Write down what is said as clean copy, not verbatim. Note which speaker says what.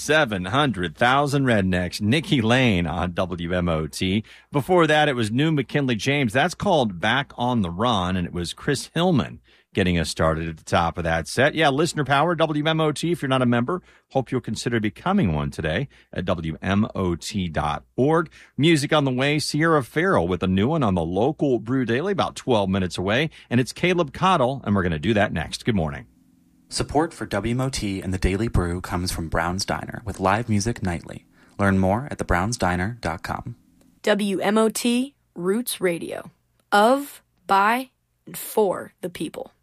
Speaker 1: 700,000 Rednecks, Nikki Lane on WMOT. Before that, it was New McKinley James. That's called Back on the Run, and it was Chris Hillman getting us started at the top of that set. Yeah, listener power, WMOT. If you're not a member, hope you'll consider becoming one today at WMOT.org. Music on the way, Sierra Farrell with a new one on the local Brew Daily, about 12 minutes away. And it's Caleb Cottle, and we're going to do that next. Good morning.
Speaker 2: Support for WMOT and the Daily Brew comes from Brown's Diner with live music nightly. Learn more at thebrownsdiner.com.
Speaker 3: WMOT Roots Radio. Of, by, and for the people.